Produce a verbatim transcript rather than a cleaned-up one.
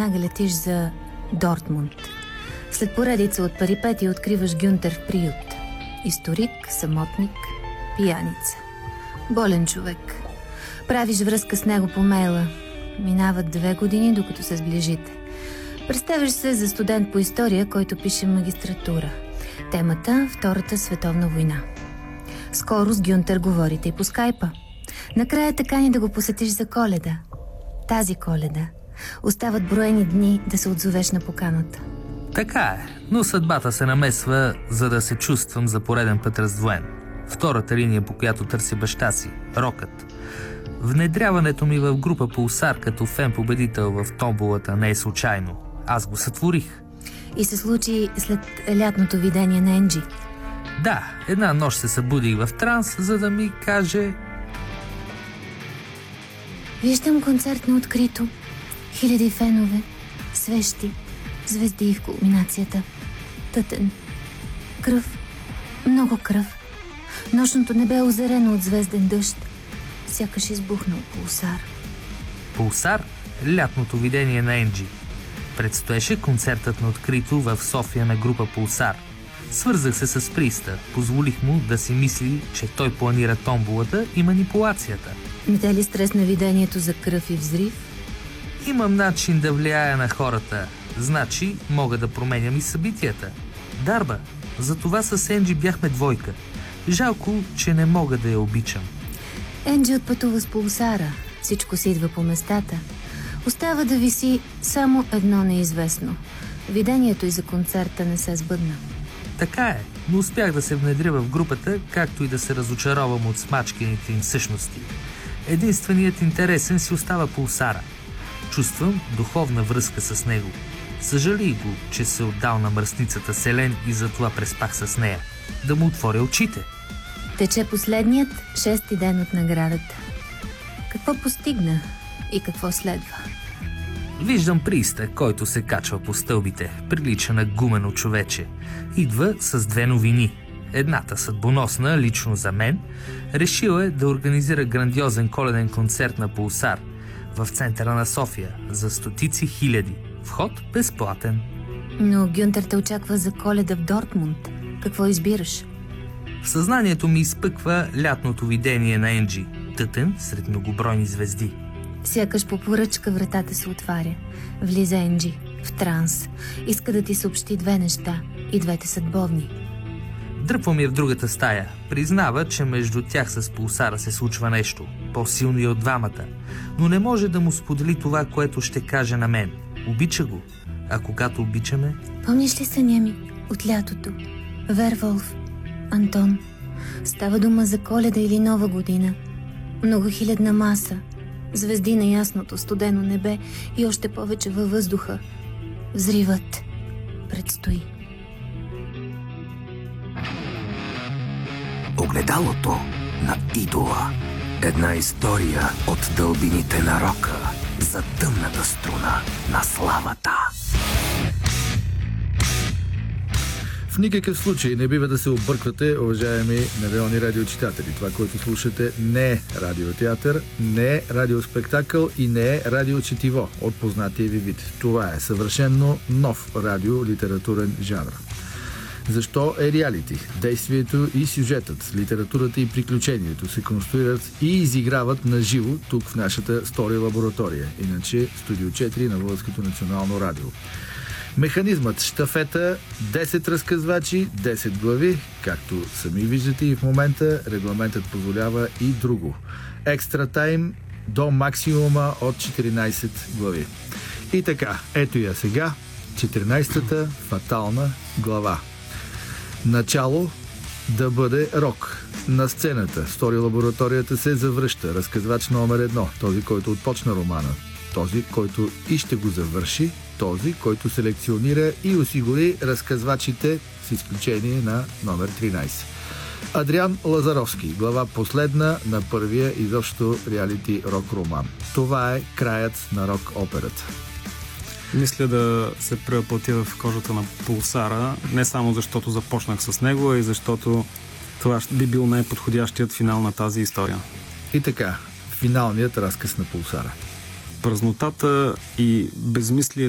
веднага летиш за Дортмунд. След поредица от перипетии откриваш Гюнтер в приют. Историк, самотник, пияница. Болен човек. Правиш връзка с него по мейла. Минават две години, докато се сближите. Представиш се за студент по история, който пише магистратура. Темата – Втората световна война. Скоро с Гюнтер говорите и по скайпа. Накрая така ни да го посетиш за Коледа. Тази Коледа. Остават броени дни да се отзовеш на поканата. Така е, но съдбата се намесва, за да се чувствам за пореден път раздвоен. Втората линия, по която търси баща си – рокът. Внедряването ми в група Пулсар като фен-победител в томболата не е случайно. Аз го сътворих. И се случи след лятното видение на Енджи. Да, една нощ се събудих в транс, за да ми каже: виждам концерт на открито. Хиляди фенове, свещи, звезди в кулминацията. Тътен. Кръв. Много кръв. Нощното небе е озарено от звезден дъжд. Сякаш избухнал Пулсар. Пулсар – лятното видение на Енджи. Предстоеше концертът на открито в София на група Пулсар. Свързах се с Приста. Позволих му да си мисли, че той планира томболата и манипулацията. Не те ли стрес на видението за кръв и взрив? Имам начин да влияя на хората. Значи мога да променям и събитията. Дарба, затова с Енджи бяхме двойка. Жалко, че не мога да я обичам. Енджи отпътува с Пулсара. Всичко си идва по местата. Остава да виси само едно неизвестно. Видението и за концерта не се сбъдна. Така е, но успях да се внедря в групата, както и да се разочаровам от смачканите им същности. Единственият интересен си остава Пулсара. Чувствам духовна връзка с него. Съжалих го, че се отдал на мръсницата Селен и затова преспах с нея. Да му отворя очите. Тече последният шести ден от наградата. Какво постигна и какво следва? Виждам Приста, който се качва по стълбите. Прилича на гумено човече. Идва с две новини. Едната съдбоносна, лично за мен. Решил е да организира грандиозен коледен концерт на Пулсар в центъра на София за стотици хиляди. Вход безплатен. Но Гюнтер те очаква за Коледа в Дортмунд. Какво избираш? В съзнанието ми изпъква лятното видение на Енджи. Тътен сред многобройни звезди. Сякаш по поръчка вратата се отваря. Влиза Енджи в транс. Иска да ти съобщи две неща. И двете съдбовни. Дръпвам я в другата стая. Признава, че между тях с Пулсара се случва нещо. По-силно и от двамата. Но не може да му сподели това, което ще каже на мен. Обича го. А когато обичаме... Помниш ли съня ми от лятото? Верволф, Антон. Става дума за Коледа или Нова година. Многохилядна маса. Звезди на ясното студено небе и още повече във въздуха. Взривът предстои. Огледалото на идола. Една история от дълбините на рока за тъмната струна на славата. В никакъв случай не бива да се обърквате, уважаеми неделни радиочитатели. Това, което слушате, не е радиотеатър, не е радиоспектакъл и не е радиочетиво от познатия ви вид. Това е съвършенно нов радиолитературен жанр. Защо е реалити? Действието и сюжетът, литературата и приключението се конструират и изиграват на живо тук в нашата Стори лаборатория, иначе Студио четири на Българското национално радио. Механизмът щафета, десет разказвачи, десет глави, както сами виждате и в момента, регламентът позволява и друго. Екстра тайм до максимума от четиринайсет глави. И така, ето я сега, четиринайсетата фатална глава. Начало да бъде рок. На сцената Стори лабораторията се завръща. Разказвач номер едно, този, който отпочна романа, този, който и ще го завърши, този, който селекционира и осигури разказвачите, с изключение на номер тринайсет. Адриан Лазаровски, глава последна на първия изобщо реалити рок-роман. Това е краят на рок-операта. Мисля да се преплатя в кожата на Пулсара, не само защото започнах с него, а и защото това би бил най-подходящият финал на тази история. И така, финалният разказ на Пулсара. Празнотата и безмислието